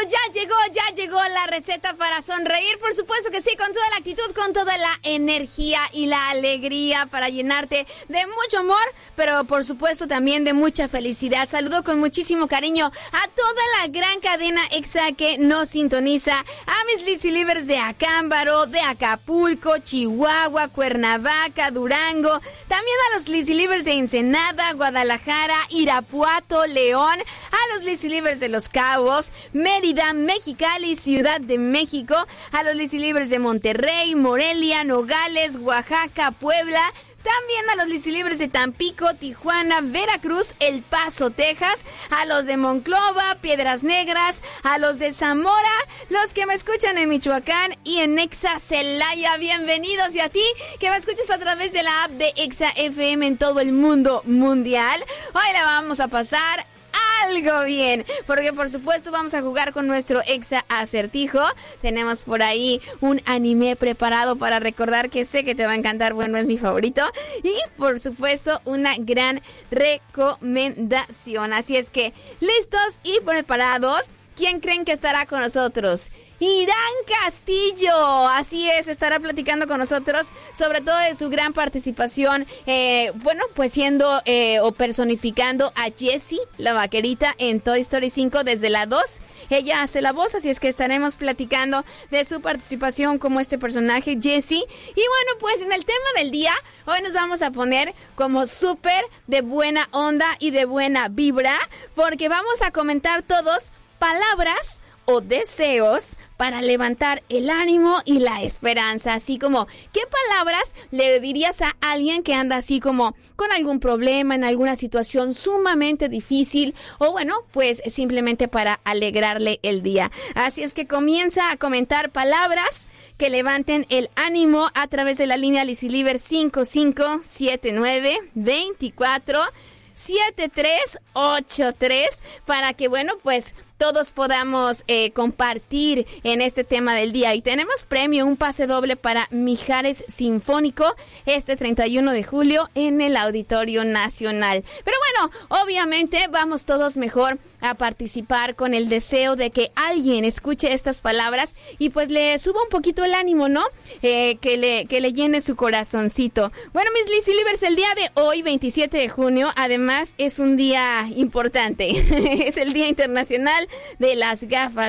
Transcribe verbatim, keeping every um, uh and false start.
ya llegó, ya llegó la receta para sonreír, por supuesto que sí, con toda la actitud, con toda la energía y la alegría para llenarte de mucho amor, pero por supuesto también de mucha felicidad. Saludo con muchísimo cariño a toda la gran cadena Exa que nos sintoniza, a mis Lizzy Livers de Acámbaro, de Acapulco, Chihuahua, Cuernavaca, Durango, también a los Lizzy Livers de Ensenada, Guadalajara, Irapuato, León, a los Lizzy Livers de Los Cabos, Mérida, Mexicali, Ciudad de México, a los Lizzy Livers de Monterrey, Morelia, Nogales, Oaxaca, Puebla, también a los Lizzy Livers de Tampico, Tijuana, Veracruz, El Paso, Texas, a los de Monclova, Piedras Negras, a los de Zamora, los que me escuchan en Michoacán y en Exa Celaya, bienvenidos, y a ti que me escuchas a través de la app de Exa F M en todo el mundo mundial. Hoy la vamos a pasar algo bien, porque por supuesto vamos a jugar con nuestro Exa Acertijo. Tenemos por ahí un anime preparado para recordar que sé que te va a encantar, bueno, es mi favorito, y por supuesto una gran recomendación. Así es que, listos y preparados. ¿Quién creen que estará con nosotros? Irán Castillo, así es, estará platicando con nosotros sobre todo de su gran participación, eh, bueno, pues siendo eh, o personificando a Jessie, la vaquerita, en Toy Story cinco desde la dos. Ella hace la voz, así es que estaremos platicando de su participación como este personaje, Jessie. Y bueno, pues en el tema del día, hoy nos vamos a poner como súper de buena onda y de buena vibra, porque vamos a comentar todos palabras o deseos para levantar el ánimo y la esperanza. Así como, ¿qué palabras le dirías a alguien que anda así como con algún problema, en alguna situación sumamente difícil, o bueno, pues simplemente para alegrarle el día? Así es que comienza a comentar palabras que levanten el ánimo a través de la línea Lizzy Liver cinco cinco siete nueve dos cuatro siete tres ocho tres, para que, bueno, pues todos podamos eh, compartir en este tema del día. Y tenemos premio, un pase doble para Mijares Sinfónico este treinta y uno de julio en el Auditorio Nacional. Pero bueno, obviamente vamos todos mejor a participar con el deseo de que alguien escuche estas palabras y pues le suba un poquito el ánimo, ¿no? Eh, que le que le llene su corazoncito. Bueno, mis Lizzy Livers, el día de hoy, veintisiete de junio, además es un día importante. Es el Día Internacional de las Gafas